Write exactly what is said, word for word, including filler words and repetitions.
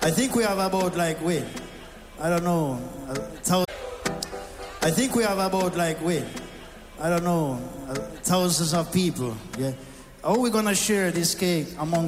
I think we have about like, wait, I don't know, a thou- I think we have about like, wait, I don't know, uh, thousands of people. Yeah. How are we gonna share this cake among